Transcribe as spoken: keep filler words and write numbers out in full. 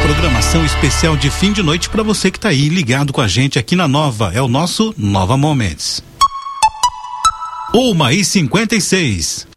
programação especial de fim de noite para você que tá aí ligado com a gente aqui na Nova. É o nosso Nova Moments. Uma e cinquenta e seis.